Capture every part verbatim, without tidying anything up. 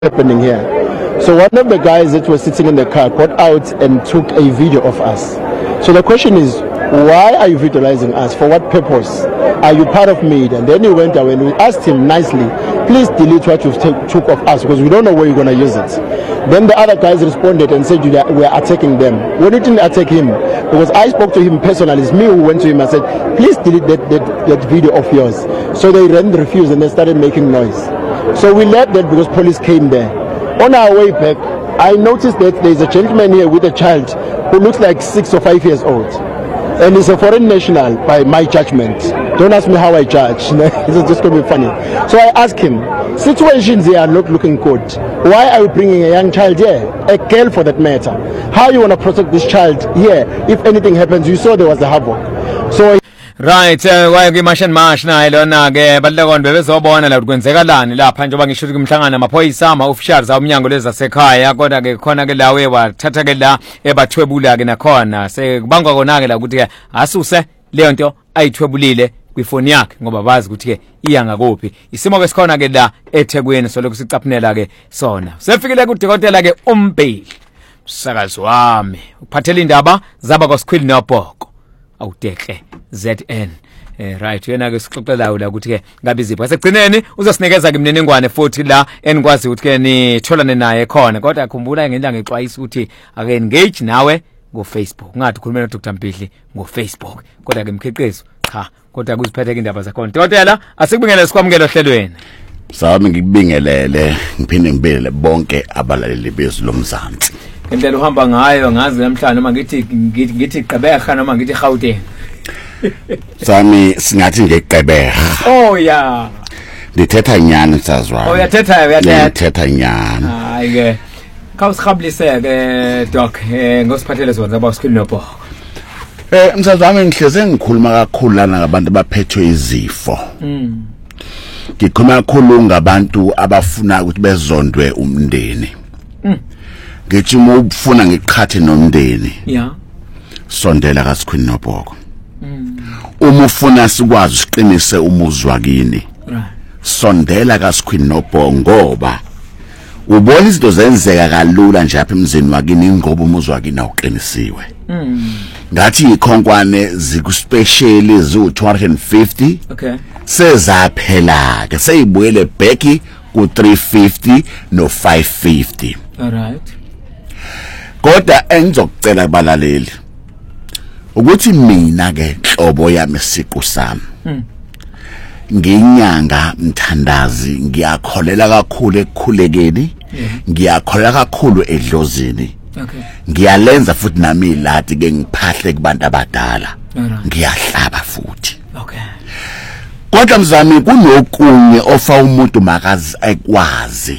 happening here. So one of the guys that was sitting in the car got out and took a video of us. So the question is, why are you visualizing us? For what purpose? Are you part of media? And then he went away and we asked him nicely, please delete what you took of us because we don't know where you're going to use it. Then the other guys responded and said, we're attacking them. We didn't attack him because I spoke to him personally. It's me who went to him and said, please delete that, that, that video of yours. So they ran the refuse and they started making noise. So we left that because police came there. On our way back, I noticed that there's a gentleman here with a child who looks like six or five years old. And he's a foreign national by my judgment. Don't ask me how I judge. It's just going to be funny. So I asked him, situations here are not looking good. Why are you bringing a young child here? A girl for that matter. How you want to protect this child here? If anything happens, you saw there was a havoc. So right waye kwimashan mash naye lona ke balekon bebezobona la kwenzekalani lapha njengoba ngisho kumhlangana amaphoyisa ama officials awumnyango lezasekhaya kodwa ke khona ke lawe wathatha ke la ebathwebula ke nakhona sekubangwa kona ke la ukuthi ke asuse leyo nto ayithwebulile kwifoni yakhe ngoba bazi ukuthi ke iya ngakuphi isimo ke sikhona ke la eThekwini soloku sicaphunela ke sona sefikile ku dokotela ke uMbheli msakazi wami uphathela indaba zaba kwaSikhwili noBhoko awudehle Z N eh right yena ke sixoxelayo la ukuthi ke ngabe izipho asegcineni uzosinikeza ke imniningwane futhi la enikwazi ukuthi ke nitholane naye khona kodwa khumbula ngendlela ngexwayisa ukuthi ake engage nawe go Facebook ngathi ukhulumela no Doctor Mpihli ngo Facebook kodwa ke mkhiqizo cha kodwa kuziphethe indaba zakho Dokotela asikubingele sikwamukelo hlelweni sami ngikubingelele ngiphinde ngibelele bonke abalaleli bezu lomzansi indlela uhamba ngayo ngazi namhlanje noma ngithi ngithi Gqeberha noma ngithi Gauteng sami singathi ngeGqeberha oh yeah ndithetha nyani sazwana oh uyathetha uyathetha ndithetha nyani hayi ke khawusikhambulise ke doc eh ngosiphathele zona abaSikhwili noBhoko eh msazami ngihleze ngikhuluma kakhulu lana ngabantu abaphethwe izifo mm ngikhuluma kakhulu ngabantu abafuna ukuthi bezondwe umndeni mm ngithi uma ufuna ngiqhathe nomndeni yeah sondela kaSikhwili noBhoko mm uma ufuna sikwazi siqinise umuzwa kini right sondela kaSikhwili noBhoko ngoba ubona izinto zenzeka kalula nje apha emzini wakini ngoba umuzwa kini awuqinisiwe mm ngathi ikhonkwane ziku special zu two hundred fifty okay sezaphela ke seyibuyele back ku three fifty no five fifty all right kodwa engizokucela kubalaleli ukuthi mina ke hlobo yami siqu sami nginyanga mthandazi ngiyakholela kakhulu ekukhulekeni ngiyakholela kakhulu edlozini okay ngiyalenza futhi nami lati ke ngiphahle kubantu abadala ngiyahlaba futhi okay kodwa mzami kunokunye ofa umuntu makazi ekwazi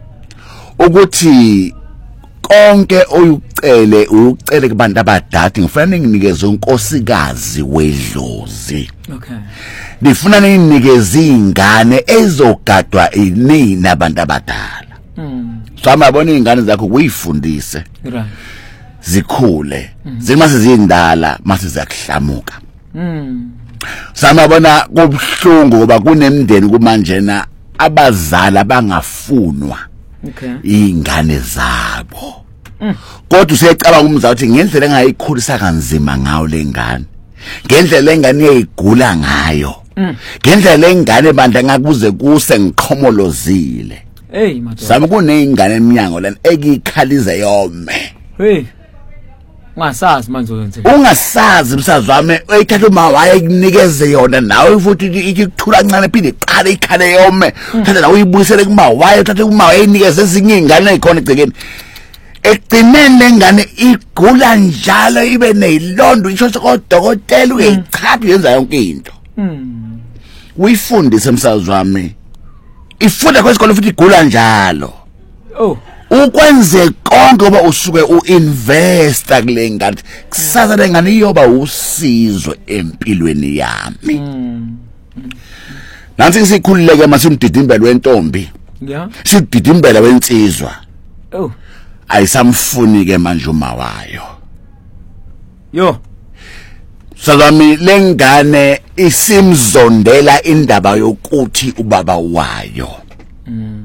ukuthi konke oyucele ucele kubantu abadala ngifuna nginikeze unkosikazi wedlozi okay ngifuna ninikeze izingane ezogadwa inini abantu abadala mm sama bona izingane zakho kuyifundise right zikhule zimase zindala mase ziyakuhlamuka mm sama bona kubhlungu ngoba kunemndeni kumanjena abazali abangafunwa okay ingane zabo kodwa usecaba umza uthi ngendlela engayikhulisa kanzima ngawo lengane ngendlela engane eyigula ngayo ngendlela engane bandla ngakuze kuse ngiqhomolozile hey madoda sami kunezingane eminyango lana ekikhaliza yome hey ungasazi manje uyenze ungasazi umsazi wami uyithatha uma waye kunikeze yona nawe futhi ikikuthula kancane phinde iqale ikhale yome thatha la uyibuyisele kuma waye uthathe uma wayenikeze ezinye izingane ezikhona egcekeni ekugcineni lengane igula njalo ibe neyilondo isho kodokotela uyichaza uyenza yonke into mm uyifundise umsazi wami ifunda kwesikole futhi igula njalo oh ukwenze konke ngoba usuke uinvesta kule ngane kusasa lengane iyoba usizo empilweni yami nansi sikhululeke masimdidimbele wentombi yeah sididimbele wensizwa oh ayisamfuni ke manje uma wayo yo Salami lengane isimzondela indaba yokuthi ubaba wayo